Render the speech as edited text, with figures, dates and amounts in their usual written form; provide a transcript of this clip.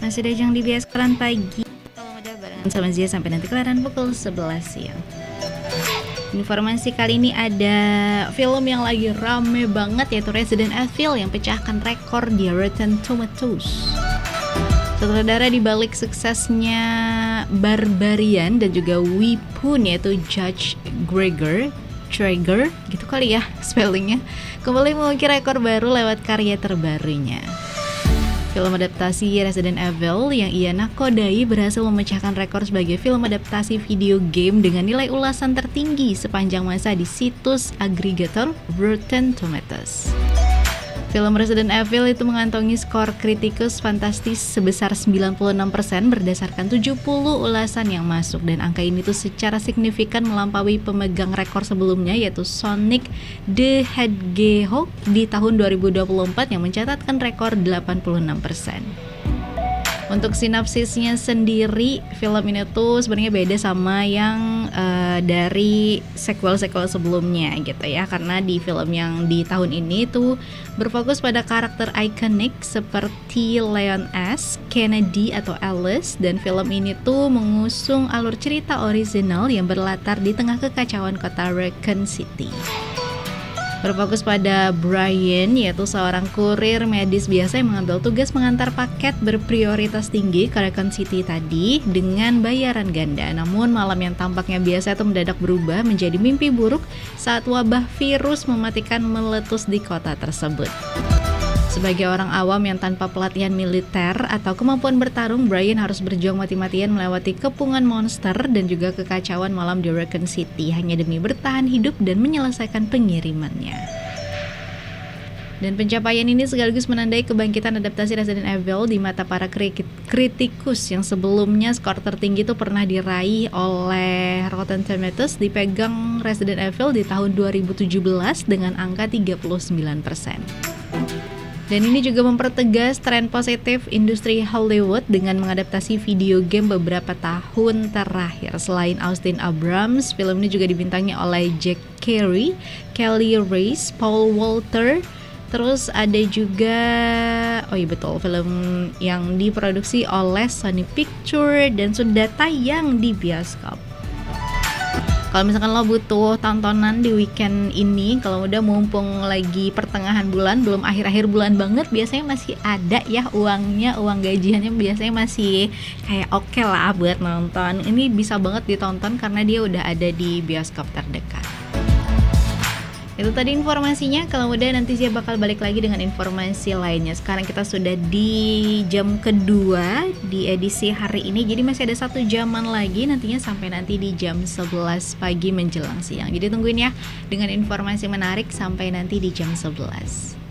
Masih ada Jang di Biaskoran Pagi. Kalau udah barengan sama Zia sampai nanti kelaran pukul 11 siang. Informasi kali ini ada film yang lagi rame banget, yaitu Resident Evil yang pecahkan rekor di Rotten Tomatoes. Sutradara di balik suksesnya Barbarian dan juga Wipun, yaitu Judge Traeger, gitu kali ya spellingnya, kembali mengukir rekor baru lewat karya terbarunya. Film adaptasi Resident Evil yang ia nakodai berhasil memecahkan rekor sebagai film adaptasi video game dengan nilai ulasan tertinggi sepanjang masa di situs agregator Rotten Tomatoes. Film Resident Evil itu mengantongi skor kritikus fantastis sebesar 96% berdasarkan 70 ulasan yang masuk, dan angka ini tuh secara signifikan melampaui pemegang rekor sebelumnya, yaitu Sonic the Hedgehog di tahun 2024 yang mencatatkan rekor 86%. Untuk sinopsisnya sendiri, film ini tuh sebenarnya beda sama yang dari sequel-sequel sebelumnya gitu ya, karena di film yang di tahun ini tuh berfokus pada karakter ikonik seperti Leon S. Kennedy atau Alice, dan film ini tuh mengusung alur cerita orisinal yang berlatar di tengah kekacauan kota Raccoon City. Berfokus pada Brian, yaitu seorang kurir medis biasa yang mengambil tugas mengantar paket berprioritas tinggi ke Raccoon City tadi dengan bayaran ganda. Namun malam yang tampaknya biasa itu mendadak berubah menjadi mimpi buruk saat wabah virus mematikan meletus di kota tersebut. Sebagai orang awam yang tanpa pelatihan militer atau kemampuan bertarung, Brian harus berjuang mati-matian melewati kepungan monster dan juga kekacauan malam di Raccoon City hanya demi bertahan hidup dan menyelesaikan pengirimannya. Dan pencapaian ini sekaligus menandai kebangkitan adaptasi Resident Evil di mata para kritikus yang sebelumnya skor tertinggi itu pernah diraih oleh Rotten Tomatoes dipegang Resident Evil di tahun 2017 dengan angka 39%. Dan ini juga mempertegas tren positif industri Hollywood dengan mengadaptasi video game beberapa tahun terakhir. Selain Austin Abrams, film ini juga dibintangi oleh Jack Carey, Kelly Reese, Paul Walter. Terus ada juga, film yang diproduksi oleh Sony Pictures dan sudah tayang di bioskop. Kalau misalkan lo butuh tontonan di weekend ini, kalau udah mumpung lagi pertengahan bulan, belum akhir-akhir bulan banget, biasanya masih ada ya uangnya, uang gajiannya biasanya masih kayak oke lah buat nonton. Ini bisa banget ditonton karena dia udah ada di bioskop terdekat. Itu tadi informasinya. Kalau udah nanti saya bakal balik lagi dengan informasi lainnya. Sekarang kita sudah di jam kedua di edisi hari ini, jadi masih ada 1 jaman lagi nantinya sampai nanti di jam 11 pagi menjelang siang. Jadi tungguin ya dengan informasi menarik sampai nanti di jam 11.